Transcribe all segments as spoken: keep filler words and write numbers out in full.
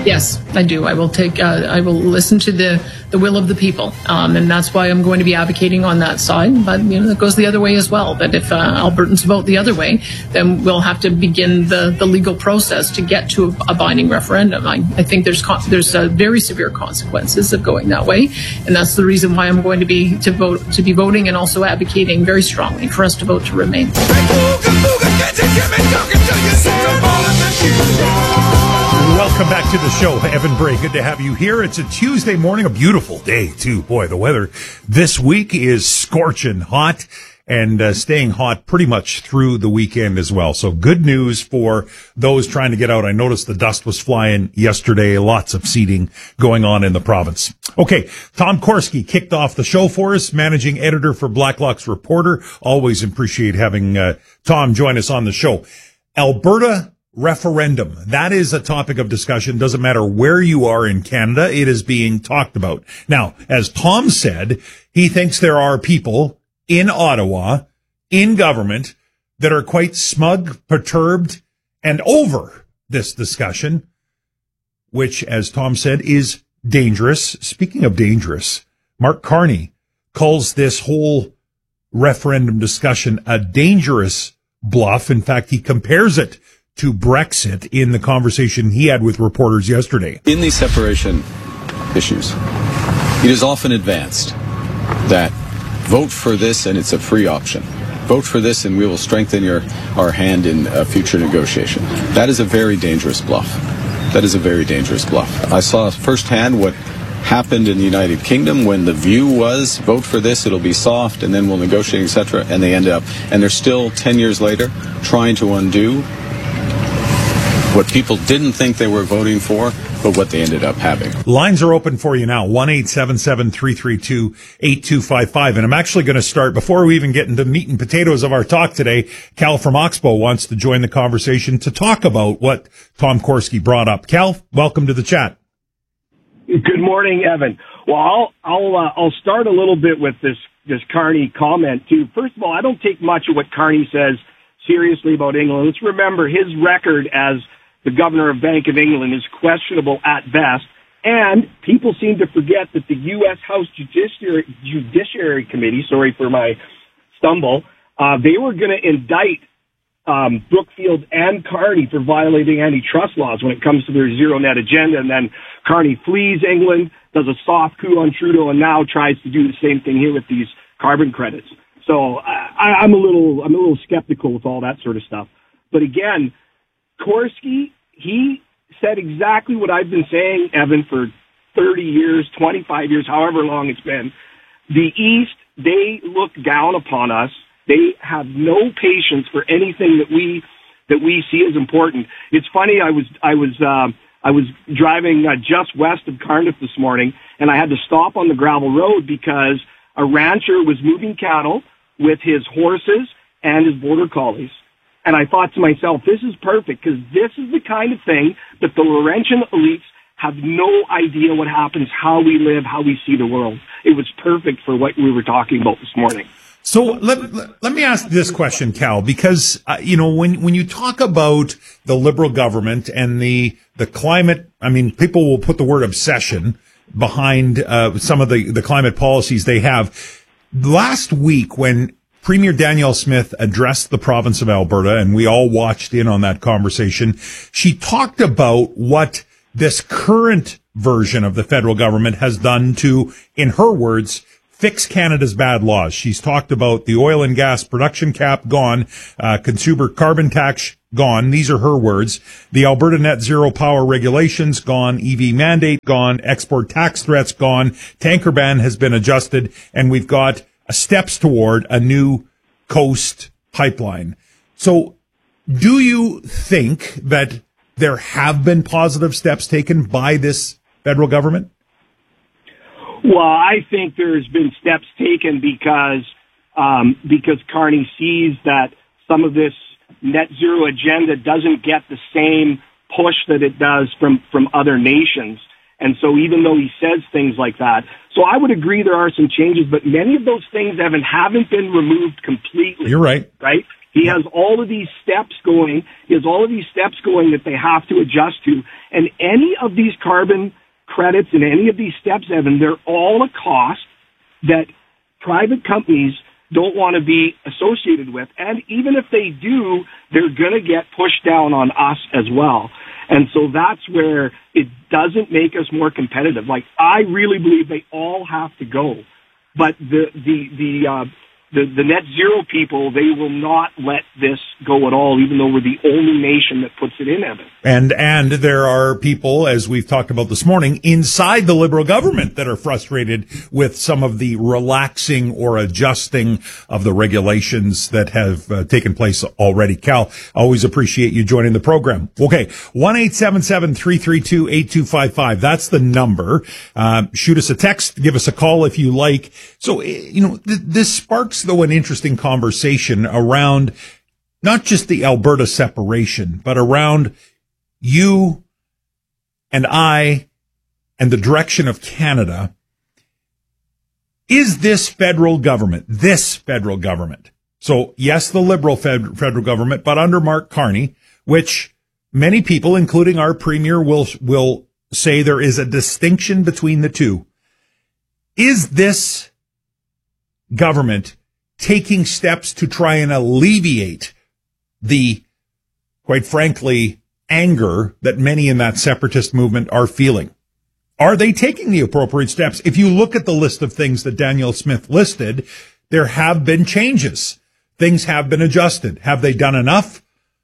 Yes, I do. I will take. Uh, I will listen to the, the will of the people, um, and that's why I'm going to be advocating on that side. But you know, it goes the other way as well. That if uh, Albertans vote the other way, then we'll have to begin the, the legal process to get to a, a binding referendum. I, I think there's con- there's uh, very severe consequences of going that way, and that's the reason why I'm going to be to vote to be voting and also advocating very strongly for us to vote to remain. Welcome back to the show. Evan Bray, good to have you here. It's a Tuesday morning, a beautiful day, too. Boy, the weather this week is scorching hot and uh, staying hot pretty much through the weekend as well. So good news for those trying to get out. I noticed the dust was flying yesterday. Lots of seeding going on in the province. Okay, Tom Korski kicked off the show for us, managing editor for Blacklock's Reporter. Always appreciate having uh, Tom join us on the show. Alberta referendum. That is a topic of discussion. Doesn't matter where you are in Canada. It is being talked about. Now, as Tom said, he thinks there are people in Ottawa, in government, that are quite smug, perturbed, and over this discussion, which, as Tom said, is dangerous. Speaking of dangerous, Mark Carney calls this whole referendum discussion a dangerous bluff. In fact, he compares it to Brexit in the conversation he had with reporters yesterday. In these separation issues, it is often advanced that vote for this and it's a free option. Vote for this and we will strengthen your our hand in a future negotiation. That is a very dangerous bluff. That is a very dangerous bluff. I saw firsthand what happened in the United Kingdom when the view was vote for this, it'll be soft, and then we'll negotiate, et cetera. And they end up, and they're still ten years later trying to undo what people didn't think they were voting for, but what they ended up having. Lines are open for you now, one eight seven seven, three three two, eight two five five. And I'm actually going to start, before we even get into meat and potatoes of our talk today, Cal from Oxbow wants to join the conversation to talk about what Tom Korski brought up. Cal, welcome to the chat. Good morning, Evan. Well, I'll I'll uh, I'll start a little bit with this this Carney comment too. First of all, I don't take much of what Carney says seriously about England. Let's remember his record as the governor of Bank of England is questionable at best, and people seem to forget that the U S House Judiciary Judiciary Committee, sorry for my stumble, uh, they were going to indict Um, Brookfield and Carney for violating antitrust laws when it comes to their zero net agenda. And then Carney flees England, does a soft coup on Trudeau, and now tries to do the same thing here with these carbon credits. So I, I'm a little, I'm a little skeptical with all that sort of stuff. But again, Korski, he said exactly what I've been saying, Evan, for thirty years, twenty-five years, however long it's been. The East, they look down upon us. They have no patience for anything that we that we see as important. It's funny. I was I was uh, I was driving uh, just west of Cardiff this morning, and I had to stop on the gravel road because a rancher was moving cattle with his horses and his border collies. And I thought to myself, this is perfect because this is the kind of thing that the Laurentian elites have no idea what happens, how we live, how we see the world. It was perfect for what we were talking about this morning. So let, let, let me ask this question, Cal, because, uh, you know, when, when you talk about the Liberal government and the, the climate, I mean, people will put the word obsession behind, uh, some of the, the climate policies they have. Last week, when Premier Danielle Smith addressed the province of Alberta, and we all watched in on that conversation, she talked about what this current version of the federal government has done to, in her words, fix Canada's bad laws. She's talked about the oil and gas production cap gone, uh, consumer carbon tax gone. These are her words. The Alberta net zero power regulations gone, E V mandate gone, export tax threats gone, tanker ban has been adjusted, and we've got uh, steps toward a new coast pipeline. So do you think that there have been positive steps taken by this federal government? Well, I think there's been steps taken because um, because Carney sees that some of this net zero agenda doesn't get the same push that it does from, from other nations. And so even though he says things like that, so I would agree there are some changes, but many of those things, Evan, haven't been removed completely. You're right. Right? He has all of these steps going. He has all of these steps going that they have to adjust to. And any of these carbon credits and any of these steps, Evan, they're all a cost that private companies don't want to be associated with. And even if they do, they're going to get pushed down on us as well. And so that's where it doesn't make us more competitive. Like, I really believe they all have to go. But the, the, the, uh, The, the net zero people, they will not let this go at all, even though we're the only nation that puts it in, Evan. And, and there are people, as we've talked about this morning, inside the Liberal government that are frustrated with some of the relaxing or adjusting of the regulations that have uh, taken place already. Cal, always appreciate you joining the program. Okay. one eight seven seven, three three two, eight two five five. That's the number. Uh, shoot us a text. Give us a call if you like. So, you know, th- this sparks though an interesting conversation around not just the Alberta separation, but around you and I and the direction of Canada. Is this federal government, this federal government, so yes, the Liberal fed, federal government, but under Mark Carney, which many people, including our premier, will, will say there is a distinction between the two. Is this government taking steps to try and alleviate the, quite frankly, anger that many in that separatist movement are feeling? Are they taking the appropriate steps? If you look at the list of things that Danielle Smith listed, there have been changes. Things have been adjusted. Have they done enough?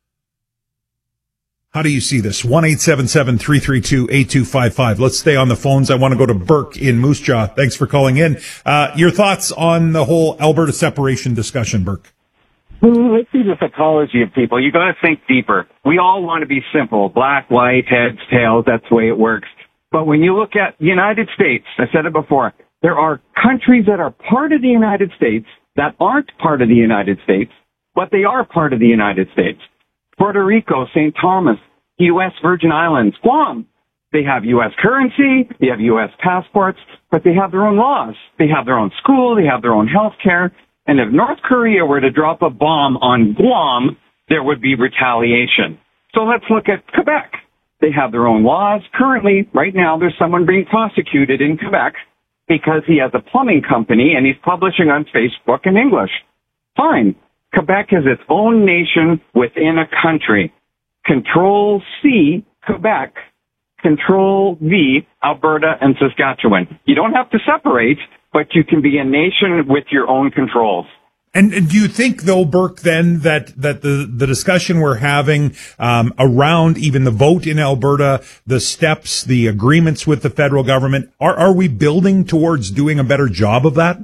How do you see this? one eight seven seven, three three two, eight two five five. Let's stay on the phones. I want to go to Burke in Moose Jaw. Thanks for calling in. Uh, your thoughts on the whole Alberta separation discussion, Burke? Well, let's see the psychology of people. You got to think deeper. We all want to be simple. Black, white, heads, tails. That's the way it works. But when you look at the United States, I said it before, there are countries that are part of the United States that aren't part of the United States, but they are part of the United States. Puerto Rico, Saint Thomas, U S Virgin Islands, Guam. They have U S currency, they have U S passports, but they have their own laws. They have their own school, they have their own health care. And if North Korea were to drop a bomb on Guam, there would be retaliation. So let's look at Quebec. They have their own laws. Currently, right now, there's someone being prosecuted in Quebec because he has a plumbing company and he's publishing on Facebook in English. Fine. Quebec is its own nation within a country. Control C, Quebec. Control V, Alberta and Saskatchewan. You don't have to separate, but you can be a nation with your own controls. And, and do you think, though, Burke, then that that the the discussion we're having um, around even the vote in Alberta, the steps, the agreements with the federal government, are are we building towards doing a better job of that?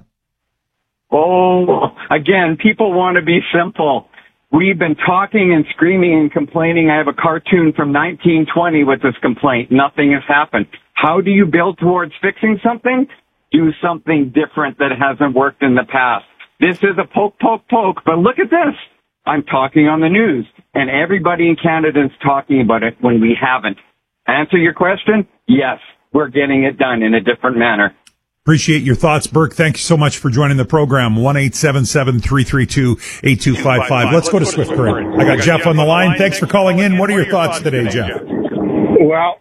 Oh, again, people want to be simple. We've been talking and screaming and complaining. I have a cartoon from nineteen twenty with this complaint. Nothing has happened. How do you build towards fixing something? Do something different that hasn't worked in the past. This is a poke, poke, poke, but look at this. I'm talking on the news, and everybody in Canada is talking about it when we haven't. Answer your question? Yes, we're getting it done in a different manner. Appreciate your thoughts, Burke. Thank you so much for joining the program. one eight seven seven, three three two, eight two five five. Let's go to Swift Current. I got Jeff on the line. Thanks for calling in. What are your thoughts today, Jeff? Well,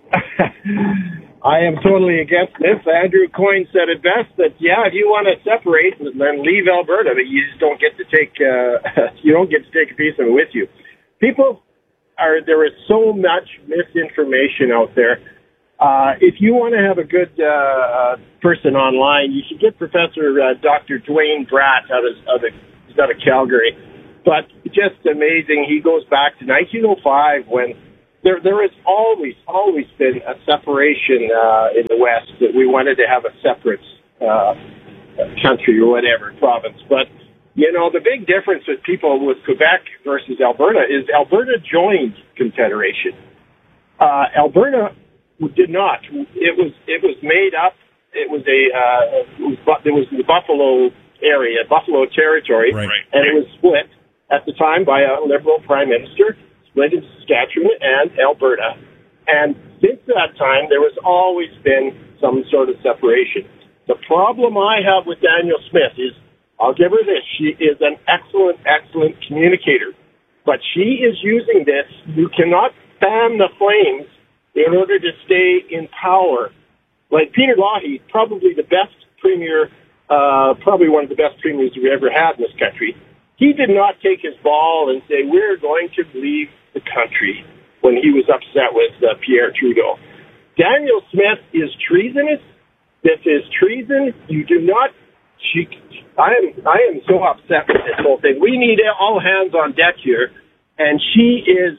I am totally against this. Andrew Coyne said it best that, yeah, if you want to separate, then leave Alberta, but you just don't get to take, uh, you don't get to take a piece of it with you. People are, there is so much misinformation out there. Uh, if you want to have a good uh, uh, person online, you should get Professor uh, Doctor Dwayne Bratt out of, out of, he's out of Calgary. But just amazing. He goes back to nineteen oh five when there there has always, always been a separation uh, in the West, that we wanted to have a separate uh, country or whatever, province. But, you know, the big difference with people with Quebec versus Alberta is Alberta joined Confederation. Uh, Alberta did not. It was it was made up. It was a uh, it was it was the Buffalo area, Buffalo territory, right. And it was split at the time by a Liberal prime minister, split into Saskatchewan and Alberta. And since that that time, there was always been some sort of separation. The problem I have with Danielle Smith is, I'll give her this, she is an excellent, excellent communicator. But she is using this, you cannot fan the flames in order to stay in power. Like Peter Lougheed, probably the best premier, uh, probably one of the best premiers we ever had in this country. He did not take his ball and say, we're going to leave the country when he was upset with uh, Pierre Trudeau. Danielle Smith is treasonous. This is treason. You do not, she, I am, I am so upset with this whole thing. We need all hands on deck here, and she is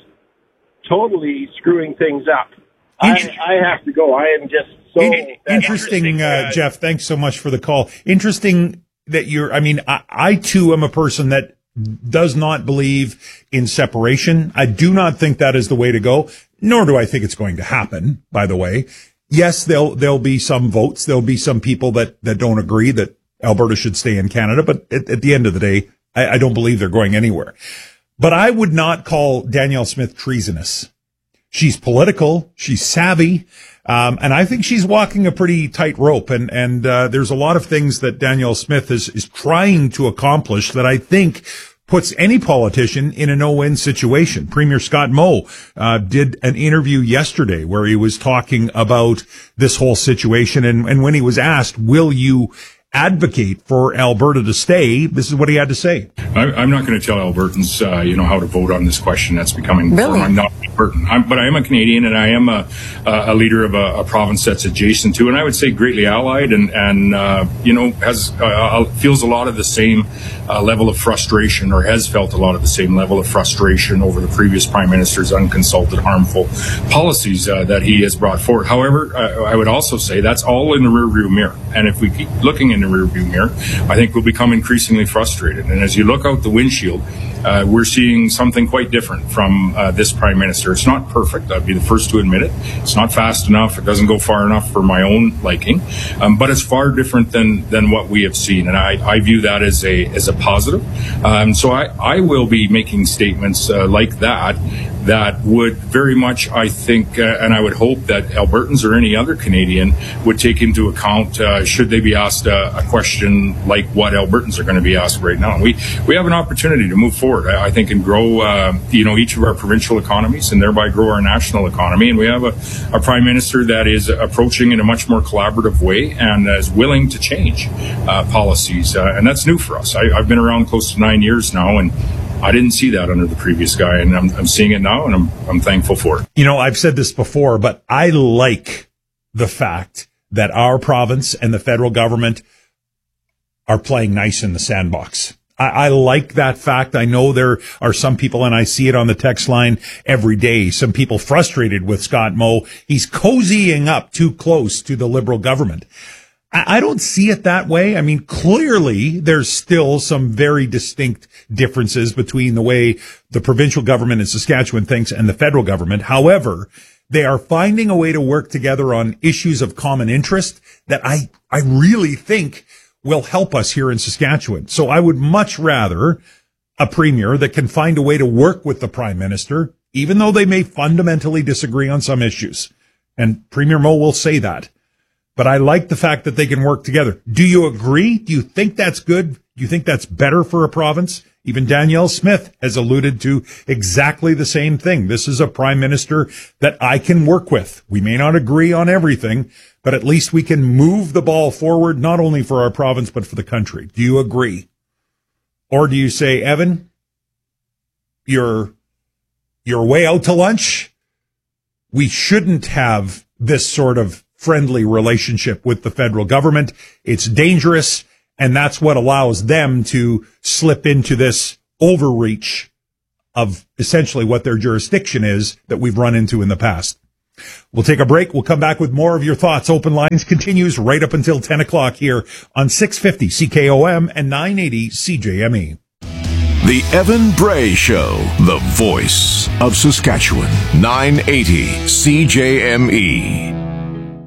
totally screwing things up. I, I have to go. I am just so In, interesting, uh, Jeff. Thanks so much for the call. Interesting that you're. I mean, I, I too am a person that does not believe in separation. I do not think that is the way to go. Nor do I think it's going to happen. By the way, yes, there'll there'll be some votes. There'll be some people that that don't agree that Alberta should stay in Canada. But at, at the end of the day, I, I don't believe they're going anywhere. But I would not call Danielle Smith treasonous. She's political. She's savvy. Um, and I think she's walking a pretty tight rope. And, and, uh, there's a lot of things that Danielle Smith is, is trying to accomplish that I think puts any politician in a no-win situation. Premier Scott Moe, uh, did an interview yesterday where he was talking about this whole situation. And, and when he was asked, will you advocate for Alberta to stay, this is what he had to say. I, I'm not going to tell Albertans, uh, you know, how to vote on this question. That's becoming, really? I'm not Albertan. I'm, but I am a Canadian, and I am a, a leader of a, a province that's adjacent to, and I would say greatly allied, and, and uh, you know, has uh, feels a lot of the same uh, level of frustration, or has felt a lot of the same level of frustration over the previous Prime Minister's unconsulted, harmful policies uh, that he has brought forward. However, uh, I would also say that's all in the rearview mirror, and if we keep looking in the rearview mirror, I think we'll become increasingly frustrated. And as you look out the windshield, uh, we're seeing something quite different from uh, this Prime Minister. It's not perfect. I'd be the first to admit it. It's not fast enough. It doesn't go far enough for my own liking. Um, but it's far different than than what we have seen. And I, I view that as a as a positive. Um, so I, I will be making statements uh, like that that would very much, I think, uh, and I would hope that Albertans or any other Canadian would take into account, uh, should they be asked a, a question like what Albertans are going to be asked right now. And we, we have an opportunity to move forward, I, I think, and grow, uh, you know, each of our provincial economies and thereby grow our national economy. And we have a, a Prime Minister that is approaching in a much more collaborative way and is willing to change uh, policies. Uh, and that's new for us. I, I've been around close to nine years now, and I didn't see that under the previous guy, and I'm, I'm seeing it now, and I'm, I'm thankful for it. You know, I've said this before, but I like the fact that our province and the federal government are playing nice in the sandbox. I, I like that fact. I know there are some people, and I see it on the text line every day, some people frustrated with Scott Moe. He's cozying up too close to the Liberal government. I don't see it that way. I mean, clearly there's still some very distinct differences between the way the provincial government in Saskatchewan thinks and the federal government. However, they are finding a way to work together on issues of common interest that I, I really think will help us here in Saskatchewan. So I would much rather a premier that can find a way to work with the Prime Minister, even though they may fundamentally disagree on some issues. And Premier Moe will say that. But I like the fact that they can work together. Do you agree? Do you think that's good? Do you think that's better for a province? Even Danielle Smith has alluded to exactly the same thing. This is a Prime Minister that I can work with. We may not agree on everything, but at least we can move the ball forward, not only for our province, but for the country. Do you agree? Or do you say, Evan, you're, you're way out to lunch? We shouldn't have this sort of friendly relationship with the federal government. It's dangerous, and that's what allows them to slip into this overreach of essentially what their jurisdiction is that we've run into in the past. We'll take a break. We'll come back with more of your thoughts. Open Lines continues right up until ten o'clock here on six fifty C K O M and nine eighty C J M E. The Evan Bray Show, the voice of Saskatchewan, nine eighty C J M E.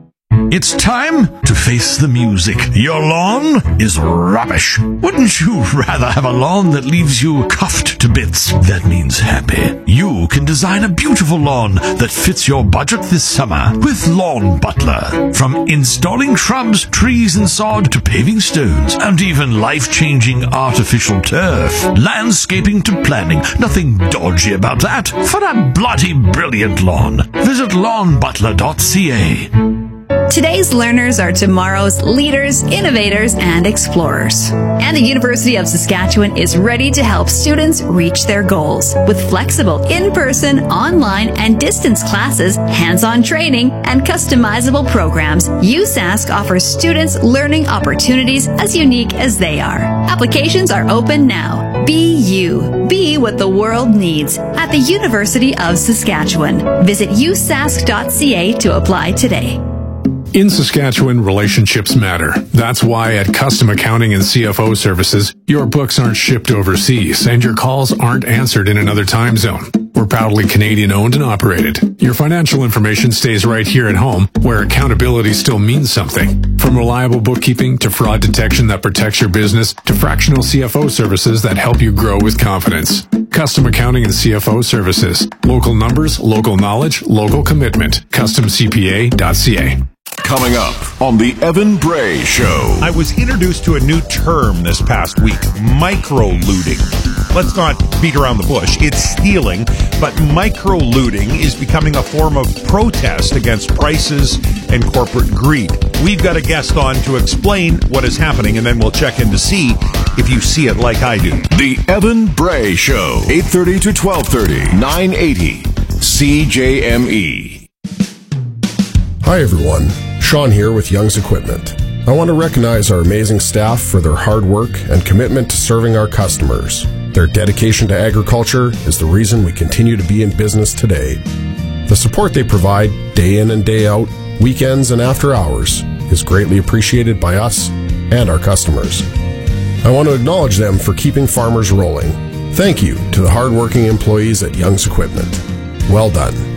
It's time to face the music. Your lawn is rubbish. Wouldn't you rather have a lawn that leaves you cuffed to bits? That means happy. You can design a beautiful lawn that fits your budget this summer with Lawn Butler. From installing shrubs, trees and sod to paving stones and even life-changing artificial turf. Landscaping to planning. Nothing dodgy about that. For a bloody brilliant lawn. Visit lawn butler dot c a. Today's learners are tomorrow's leaders, innovators, and explorers. And the University of Saskatchewan is ready to help students reach their goals. With flexible in-person, online, and distance classes, hands-on training, and customizable programs, U S A S C offers students learning opportunities as unique as they are. Applications are open now. Be you. Be what the world needs at the University of Saskatchewan. Visit u sask dot c a to apply today. In Saskatchewan, relationships matter. That's why at Custom Accounting and C F O Services, your books aren't shipped overseas and your calls aren't answered in another time zone. We're proudly Canadian owned and operated. Your financial information stays right here at home, where accountability still means something. From reliable bookkeeping to fraud detection that protects your business to fractional C F O services that help you grow with confidence. Custom Accounting and C F O Services. Local numbers, local knowledge, local commitment. custom c p a dot c a. Coming up on the Evan Bray Show. I was introduced to a new term this past week, micro-looting. Let's not beat around the bush. It's stealing, but micro-looting is becoming a form of protest against prices and corporate greed. We've got a guest on to explain what is happening, and then we'll check in to see if you see it like I do. The Evan Bray Show, eight thirty to twelve thirty, nine eighty C J M E. Hi everyone, Sean here with Young's Equipment. I want to recognize our amazing staff for their hard work and commitment to serving our customers. Their dedication to agriculture is the reason we continue to be in business today. The support they provide day in and day out, weekends and after hours, is greatly appreciated by us and our customers. I want to acknowledge them for keeping farmers rolling. Thank you to the hardworking employees at Young's Equipment. Well done.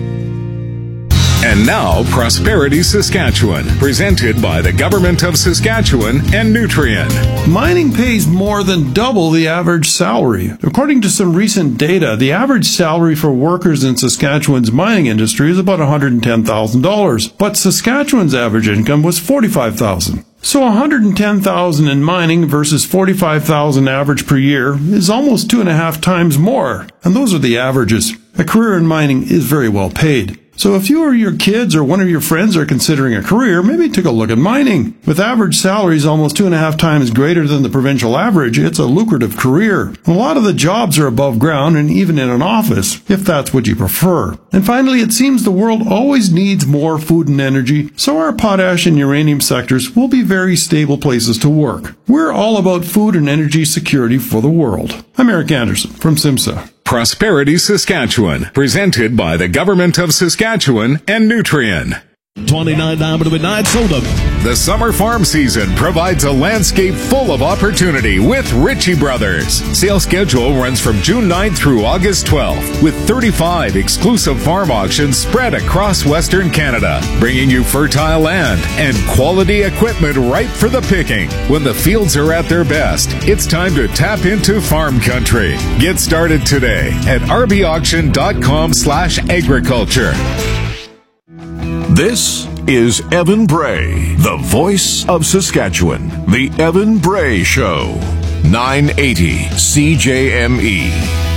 And now, Prosperity Saskatchewan, presented by the Government of Saskatchewan and Nutrien. Mining pays more than double the average salary. According to some recent data, the average salary for workers in Saskatchewan's mining industry is about one hundred ten thousand dollars, but Saskatchewan's average income was forty-five thousand dollars. So one hundred ten thousand dollars in mining versus forty-five thousand dollars average per year is almost two and a half times more. And those are the averages. A career in mining is very well paid. So if you or your kids or one of your friends are considering a career, maybe take a look at mining. With average salaries almost two and a half times greater than the provincial average, it's a lucrative career. A lot of the jobs are above ground and even in an office, if that's what you prefer. And finally, it seems the world always needs more food and energy, so our potash and uranium sectors will be very stable places to work. We're all about food and energy security for the world. I'm Eric Anderson from SIMSA. Prosperity Saskatchewan, presented by the Government of Saskatchewan and Nutrien. twenty-nine Diamond Midnight Soda. The summer farm season provides a landscape full of opportunity with Ritchie Brothers. Sale schedule runs from June ninth through August twelfth, with thirty-five exclusive farm auctions spread across Western Canada, bringing you fertile land and quality equipment ripe for the picking. When the fields are at their best, it's time to tap into farm country. Get started today at r b auction dot com slash agriculture. This is Evan Bray, the voice of Saskatchewan. The Evan Bray Show, nine eighty C J M E.